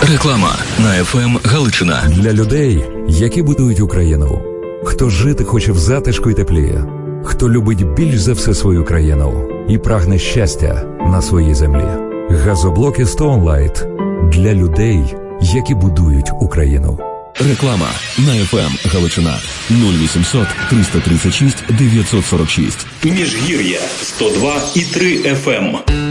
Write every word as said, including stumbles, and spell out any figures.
Реклама на еф ем Галичина. Для людей, які будують Україну. Хто жити хоче в затишку й теплі. Хто любить більш за все свою країну і прагне щастя на своїй землі. Газоблоки Stone Light для людей, які будують Україну. Реклама на еф ем Галичина. нуль вісімсот триста тридцять шість дев'ятсот сорок шість. Міжгір'я сто два і три еф ем.